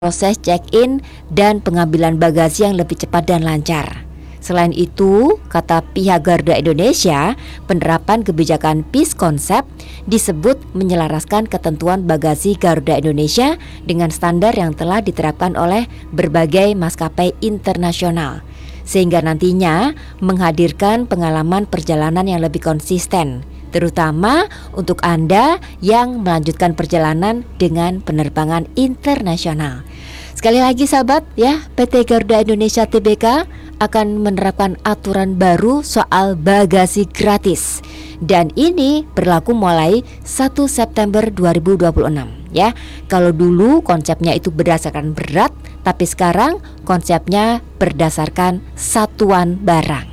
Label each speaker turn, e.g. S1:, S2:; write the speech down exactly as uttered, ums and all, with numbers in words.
S1: proses check-in dan pengambilan bagasi yang lebih cepat dan lancar. Selain itu, kata pihak Garuda Indonesia, penerapan kebijakan Peace Concept disebut menyelaraskan ketentuan bagasi Garuda Indonesia dengan standar yang telah diterapkan oleh berbagai maskapai internasional, sehingga nantinya menghadirkan pengalaman perjalanan yang lebih konsisten, terutama untuk Anda yang melanjutkan perjalanan dengan penerbangan internasional. Sekali lagi sahabat ya, P T Garuda Indonesia Tbk akan menerapkan aturan baru soal bagasi gratis. Dan ini berlaku mulai satu September dua ribu dua puluh enam ya. Kalau dulu konsepnya itu berdasarkan berat, tapi sekarang konsepnya berdasarkan satuan barang.